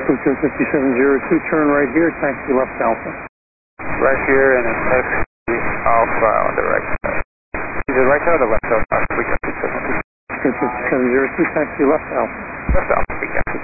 Bluetooth 5702, turn right here, taxi left Alpha. Right here and then taxi Alpha on the right side. Either right side or the left side? We got 5702. Bluetooth 5702, taxi left Alpha. Left Alpha.